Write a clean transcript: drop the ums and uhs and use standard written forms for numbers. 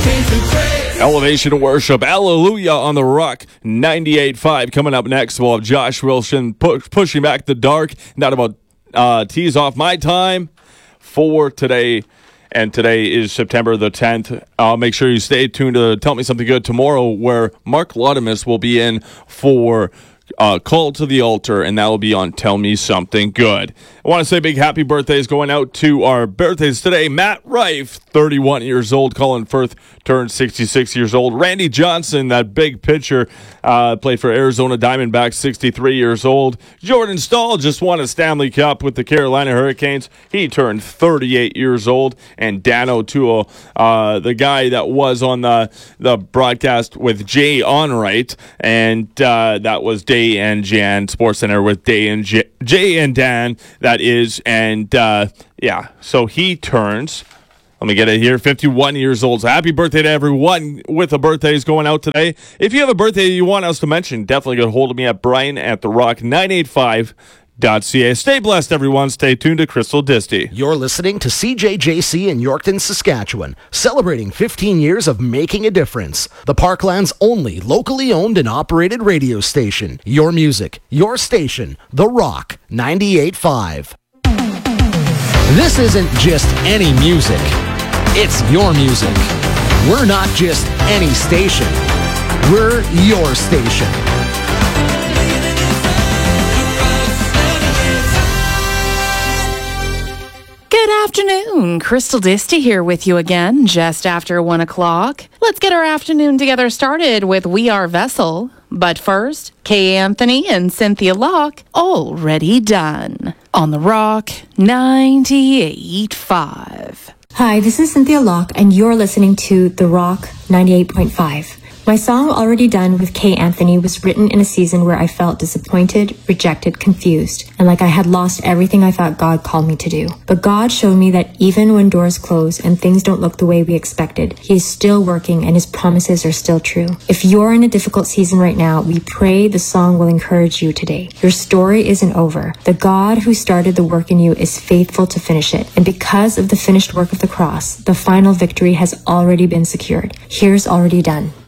Elevation Worship, Hallelujah on the Rock, 98.5. Coming up next, we'll have Josh Wilson pushing back the dark. Not about tease off my time for today. And today is September the 10th. Make sure you stay tuned to Tell Me Something Good tomorrow, where Mark Laudamus will be in for Call to the Altar, and that will be on Tell Me Something Good. I want to say big happy birthdays going out to our birthdays today. Matt Rife, 31 years old. Colin Firth turned 66 years old. Randy Johnson, that big pitcher, played for Arizona Diamondbacks, 63 years old. Jordan Stahl just won a Stanley Cup with the Carolina Hurricanes. He turned 38 years old. And Dan O'Toole, the guy that was on the broadcast with Jay Onright, and that was Day and Jan Sports Center with Jay and Dan, that is. And so he turns, let me get it here, 51 years old. So happy birthday to everyone with the birthdays going out today. If you have a birthday you want us to mention, definitely get a hold of me at brian@therock985.ca. Stay blessed, everyone. Stay tuned to Crystal Disty. You're listening to CJJC in Yorkton, Saskatchewan, celebrating 15 years of making a difference. The Parkland's only locally owned and operated radio station. Your music, your station, The Rock 98.5. This isn't just any music. It's your music. We're not just any station. We're your station. Good afternoon. Crystal Disty here with you again, just after 1 o'clock. Let's get our afternoon together started with We Are Vessel. But first, Kay Anthony and Cynthia Locke, Already Done. On the Rock 98.5. Hi, this is Cynthia Locke, and you're listening to The Rock 98.5. My song Already Done with Kay Anthony was written in a season where I felt disappointed, rejected, confused, and like I had lost everything I thought God called me to do. But God showed me that even when doors close and things don't look the way we expected, He is still working and His promises are still true. If you're in a difficult season right now, we pray the song will encourage you today. Your story isn't over. The God who started the work in you is faithful to finish it. And because of the finished work of the cross, the final victory has already been secured. Here's Already Done.